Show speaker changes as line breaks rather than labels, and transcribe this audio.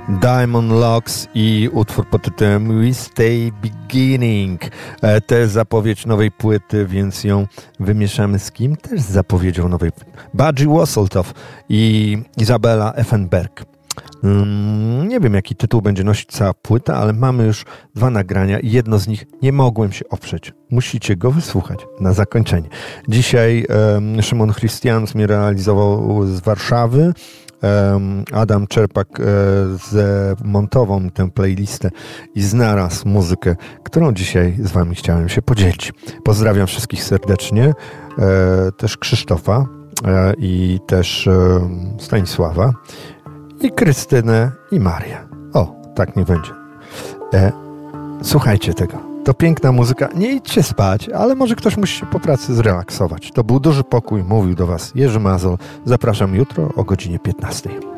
Diamond Locks i utwór pod tytułem We Stay Beginning. To jest zapowiedź nowej płyty, więc ją wymieszamy z kim? Też z zapowiedzią nowej płyty. Budgie Wasseltoff i Izabela Effenberg. Nie wiem, jaki tytuł będzie nosić cała płyta, ale mamy już 2 nagrania i jedno z nich nie mogłem się oprzeć. Musicie go wysłuchać na zakończenie. Dzisiaj Szymon Christians mnie realizował z Warszawy. Adam Czerpak zmontował tę playlistę i znalazł muzykę, którą dzisiaj z wami chciałem się podzielić. Pozdrawiam wszystkich serdecznie, też Krzysztofa i też Stanisława i Krystynę i Marię. O, tak nie będzie. Słuchajcie tego. To piękna muzyka. Nie idźcie spać, ale może ktoś musi się po pracy zrelaksować. To był Duży Pokój. Mówił do was Jerzy Mazol. Zapraszam jutro o godzinie 15.